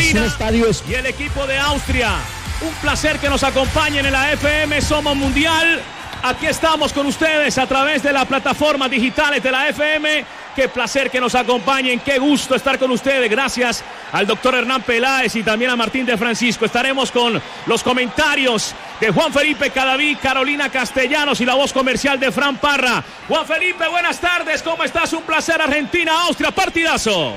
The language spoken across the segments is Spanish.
Carolina y el equipo de Austria. Un placer que nos acompañen en la FM Somos Mundial. Aquí estamos con ustedes a través de las plataformas digitales de la FM. Qué placer que nos acompañen, qué gusto estar con ustedes. Gracias al doctor Hernán Peláez y también a Martín de Francisco. Estaremos con los comentarios de Juan Felipe Cadavid, Carolina Castellanos y la voz comercial de Fran Parra. Juan Felipe, buenas tardes, ¿cómo estás? Un placer, Argentina-Austria, partidazo.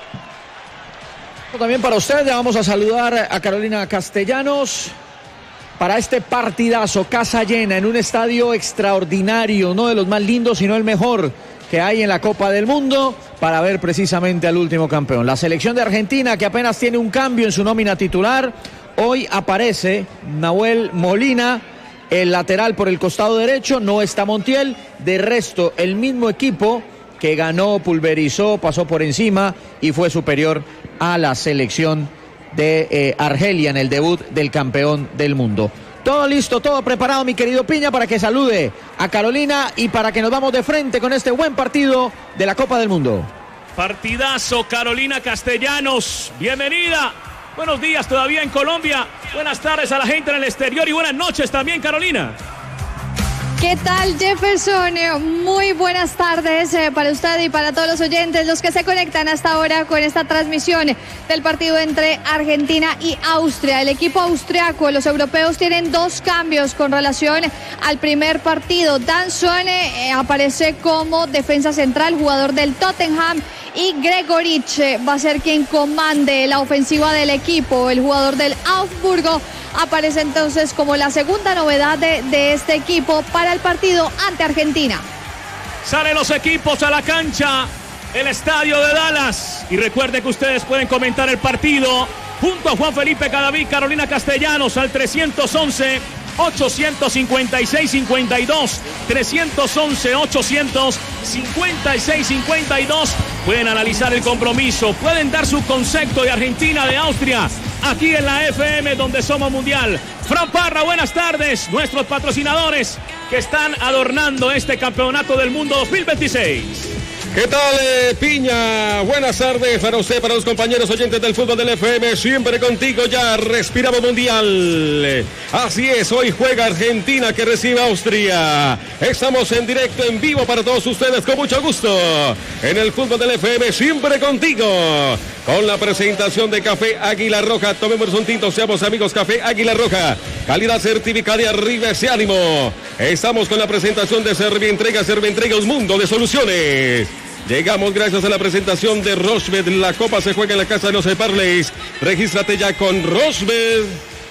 También para usted, ya vamos a saludar a Carolina Castellanos para este partidazo, casa llena, en un estadio extraordinario, no de los más lindos, sino el mejor que hay en la Copa del Mundo, para ver precisamente al último campeón. La selección de Argentina, que apenas tiene un cambio en su nómina titular. Hoy aparece Nahuel Molina, el lateral por el costado derecho, no está Montiel. De resto, el mismo equipo que ganó, pulverizó, pasó por encima y fue superior a la selección de Argelia en el debut del campeón del mundo. Todo listo, todo preparado, mi querido Piña, para que salude a Carolina y para que nos vamos de frente con este buen partido de la Copa del Mundo. Partidazo, Carolina Castellanos, bienvenida. Buenos días todavía en Colombia. Buenas tardes a la gente en el exterior y buenas noches también, Carolina. ¿Qué tal, Jefferson? Muy buenas tardes para usted y para todos los oyentes, los que se conectan hasta ahora con esta transmisión del partido entre Argentina y Austria. El equipo austriaco, los europeos tienen dos cambios con relación al primer partido. Dan Schöne aparece como defensa central, jugador del Tottenham, y Gregoritsch va a ser quien comande la ofensiva del equipo. El jugador del Augsburgo aparece entonces como la segunda novedad de este equipo para el partido ante Argentina. Salen los equipos a la cancha, el estadio de Dallas. Y recuerden que ustedes pueden comentar el partido junto a Juan Felipe Cadavid, Carolina Castellanos al 311-856-52. 311-856-52. Pueden analizar el compromiso, pueden dar su concepto de Argentina, de Austria, aquí en la FM donde somos mundial. Fran Parra, buenas tardes. Nuestros patrocinadores que están adornando este campeonato del mundo 2026. ¿Qué tal, Piña? Buenas tardes para usted, para los compañeros oyentes del fútbol del FM. Siempre contigo, ya respiramos mundial. Así es, hoy juega Argentina que recibe a Austria. Estamos en directo, en vivo para todos ustedes, con mucho gusto. En el fútbol del FM, siempre contigo. Con la presentación de Café Águila Roja. Tomemos un tinto, seamos amigos. Café Águila Roja, calidad certificada y arriba ese ánimo. Estamos con la presentación de Servientrega, un mundo de soluciones. Llegamos gracias a la presentación de Rosbed. La copa se juega en la casa de los Parleys. Regístrate ya con Rosbed.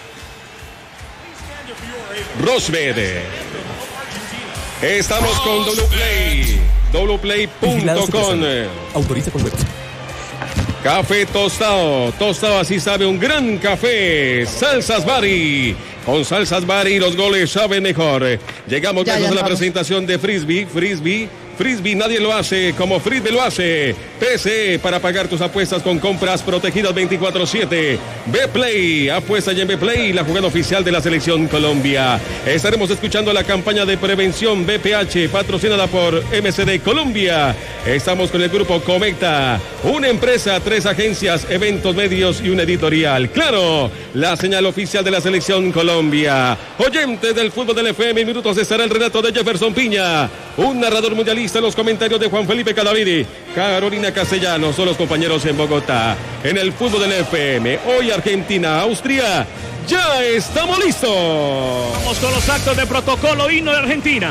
Estamos con WPlay. WPlay.com. Autoriza con web. Café tostado, así sabe un gran café. Salsas Bari, con Salsas Bari los goles saben mejor. Llegamos gracias a la presentación de Frisbee, nadie lo hace como Frisbee lo hace. PC para pagar tus apuestas con compras protegidas 24/7. Bplay, apuesta ya en Bplay, la jugada oficial de la selección Colombia. Estaremos escuchando la campaña de prevención BPH, patrocinada por MCD Colombia. Estamos con el grupo Comecta, una empresa, 3 agencias, eventos, medios y una editorial. Claro, la señal oficial de la selección Colombia. Oyentes del fútbol del FM, en minutos estará el relato de Jefferson Piña, un narrador mundialista. En los comentarios de Juan Felipe Cadavid, Carolina Castellanos, son los compañeros en Bogotá. En el fútbol del FM, hoy Argentina, Austria, ya estamos listos. Vamos con los actos de protocolo, himno de Argentina.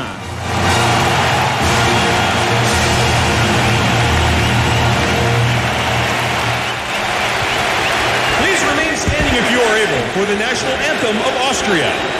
Please remain standing if you are able for the national anthem of Austria.